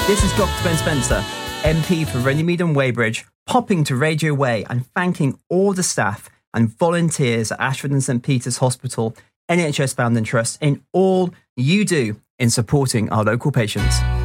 This is Dr. Ben Spencer, MP for Runnymede and Weybridge, popping to Radio Way and thanking all the staff and volunteers at Ashford and St Peter's Hospital, NHS Founding Trust, in all you do in supporting our local patients.